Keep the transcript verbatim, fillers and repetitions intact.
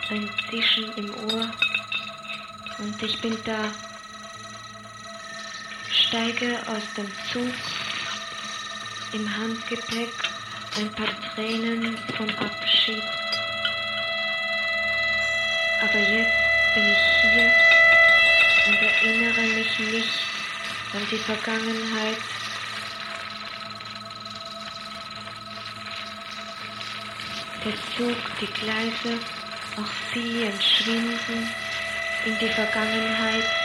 ein Zischen im Ohr und ich bin da, steige aus dem Zug, im Handgepäck ein paar Tränen von Abschied. Aber jetzt bin ich hier und erinnere mich nicht an die Vergangenheit. Der Zug, die Gleise, auch sie entschwinden in die Vergangenheit.